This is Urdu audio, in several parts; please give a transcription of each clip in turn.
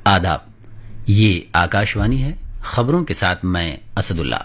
آداب، یہ آکاشوانی ہے۔ خبروں کے ساتھ میں اسد اللہ۔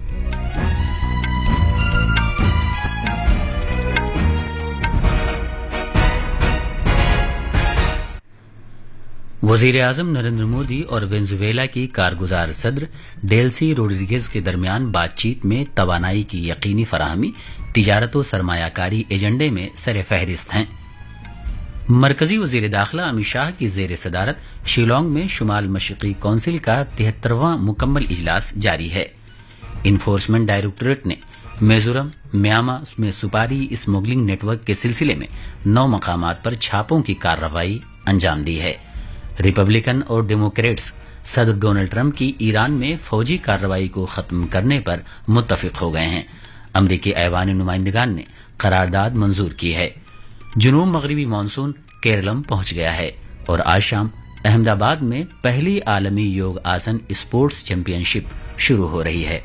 وزیر اعظم نریندر مودی اور وینزویلا کی کارگزار صدر ڈیلسی روڈریگز کے درمیان بات چیت میں توانائی کی یقینی فراہمی تجارت و سرمایہ کاری ایجنڈے میں سر فہرست ہیں۔ مرکزی وزیر داخلہ امت شاہ کی زیر صدارت شیلانگ میں شمال مشرقی کونسل کا 73واں مکمل اجلاس جاری ہے۔ انفورسمنٹ ڈائریکٹوریٹ نے میزورم میاما میں سپاری اسمگلنگ نیٹ ورک کے سلسلے میں 9 مقامات پر چھاپوں کی کارروائی انجام دی ہے۔ ریپبلکن اور ڈیموکریٹس صدر ڈونلڈ ٹرمپ کی ایران میں فوجی کارروائی کو ختم کرنے پر متفق ہو گئے ہیں۔ امریکی ایوان نمائندگان نے قرارداد منظور کی ہے۔ جنوب مغربی مانسون کیرلم پہنچ گیا ہے اور آج شام احمد آباد میں پہلی عالمی یوگ آسن اسپورٹس چیمپئن شپ شروع ہو رہی ہے۔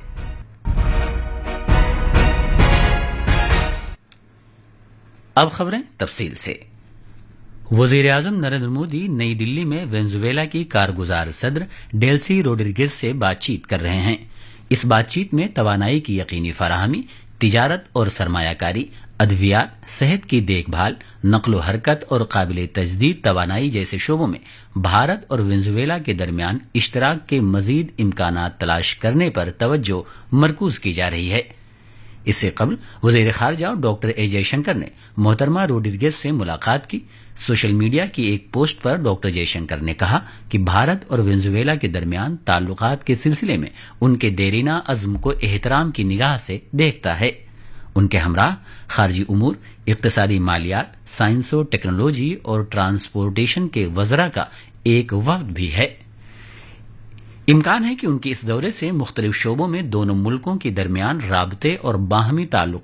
اب خبریں تفصیل سے۔ وزیر اعظم نریندر مودی نئی دلی میں وینزویلا کی کارگزار صدر ڈیلسی روڈریگز سے بات چیت کر رہے ہیں۔ اس بات چیت میں توانائی کی یقینی فراہمی، تجارت اور سرمایہ کاری، ادویات، صحت کی دیکھ بھال، نقل و حرکت اور قابل تجدید توانائی جیسے شعبوں میں بھارت اور وینزویلا کے درمیان اشتراک کے مزید امکانات تلاش کرنے پر توجہ مرکوز کی جا رہی ہے۔ اس سے قبل وزیر خارجہ ڈاکٹر اے جے شنکر نے محترمہ روڈریگز سے ملاقات کی۔ سوشل میڈیا کی ایک پوسٹ پر ڈاکٹر جے شنکر نے کہا کہ بھارت اور وینزویلا کے درمیان تعلقات کے سلسلے میں ان کے دیرینہ عزم کو احترام کی نگاہ سے دیکھتا ہے۔ ان کے ہمراہ خارجی امور، اقتصادی مالیات، سائنس و ٹیکنالوجی اور ٹرانسپورٹیشن کے وزراء کا ایک وفد بھی ہے۔ امکان ہے کہ ان کے اس دورے سے مختلف شعبوں میں دونوں ملکوں کے درمیان رابطے اور باہمی تعلقات